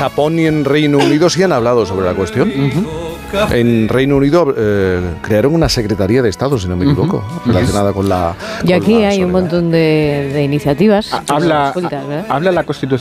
Japón y en Reino Unido sí han hablado sobre la cuestión. En Reino Unido crearon una Secretaría de Estado, si no me equivoco, relacionada con la... Y aquí hay un montón de iniciativas. Habla la Constitución